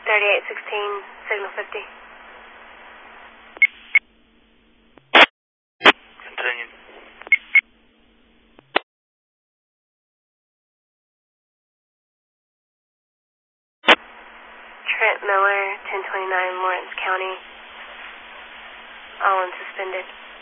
3816, signal 50. Continue. Trent Miller, 1029 Lawrence County. All unsuspended.